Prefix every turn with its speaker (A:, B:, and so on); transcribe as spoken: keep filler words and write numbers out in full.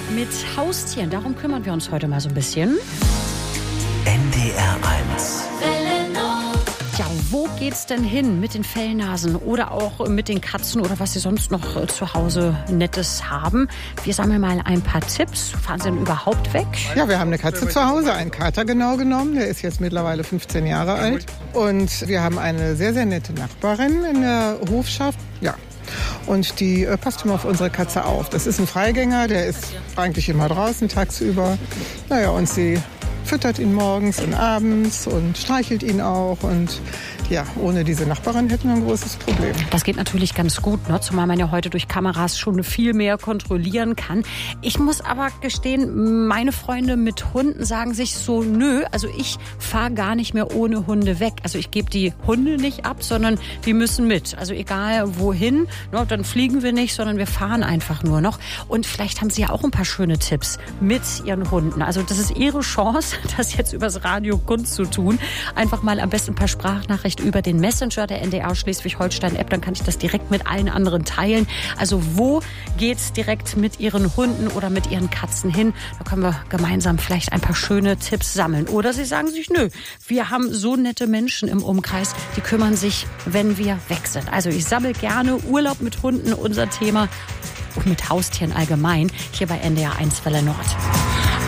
A: mit Haustieren. Darum kümmern wir uns heute mal so ein bisschen.
B: N D R eins.
A: Ja, wo geht's denn hin mit den Fellnasen oder auch mit den Katzen oder was Sie sonst noch äh, zu Hause Nettes haben? Wir sammeln mal ein paar Tipps. Fahren Sie denn überhaupt weg?
C: Ja, wir haben eine Katze zu Hause, einen Kater genau genommen. Der ist jetzt mittlerweile fünfzehn Jahre alt. Und wir haben eine sehr, sehr nette Nachbarin in der Hofschaft. Ja. Und die äh, passt immer auf unsere Katze auf. Das ist ein Freigänger, der ist eigentlich immer draußen tagsüber. Naja, und sie füttert ihn morgens und abends und streichelt ihn auch. Und ja, ohne diese Nachbarin hätten wir ein großes Problem.
A: Das geht natürlich ganz gut, ne? Zumal man ja heute durch Kameras schon viel mehr kontrollieren kann. Ich muss aber gestehen, meine Freunde mit Hunden sagen sich so, nö, also ich fahre gar nicht mehr ohne Hunde weg. Also ich gebe die Hunde nicht ab, sondern die müssen mit. Also egal wohin, ne, dann fliegen wir nicht, sondern wir fahren einfach nur noch. Und vielleicht haben Sie ja auch ein paar schöne Tipps mit Ihren Hunden. Also das ist Ihre Chance, das jetzt übers Radio kundzutun. Einfach mal am besten ein paar Sprachnachrichten über den Messenger der N D R Schleswig-Holstein-App, dann kann ich das direkt mit allen anderen teilen. Also wo geht's direkt mit Ihren Hunden oder mit Ihren Katzen hin? Da können wir gemeinsam vielleicht ein paar schöne Tipps sammeln. Oder Sie sagen sich, nö, wir haben so nette Menschen im Umkreis, die kümmern sich, wenn wir weg sind. Also ich sammle gerne Urlaub mit Hunden, unser Thema, und mit Haustieren allgemein, hier bei N D R eins Welle Nord.